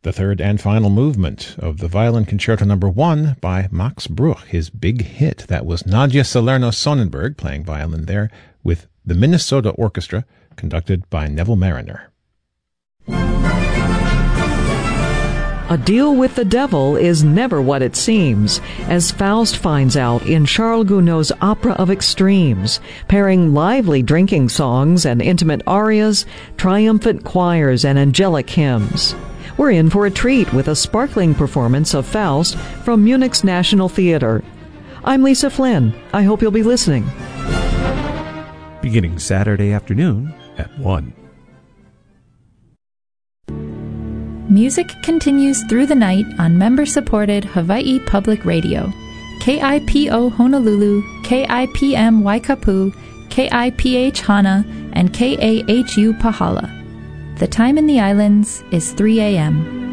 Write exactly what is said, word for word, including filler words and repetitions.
the third and final movement of the Violin Concerto Number One by Max Bruch, his big hit. That was Nadia Salerno-Sonnenberg playing violin there with the Minnesota Orchestra, conducted by Neville Mariner. A deal with the devil is never what it seems, as Faust finds out in Charles Gounod's Opera of Extremes, pairing lively drinking songs and intimate arias, triumphant choirs, and angelic hymns. We're in for a treat with a sparkling performance of Faust from Munich's National Theatre. I'm Lisa Flynn. I hope you'll be listening. Beginning Saturday afternoon at one. Music continues through the night on member-supported Hawaii Public Radio. K I P O Honolulu, K I P M Waikapu, K I P H Hana, and K A H U Pahala. The time in the islands is three a.m.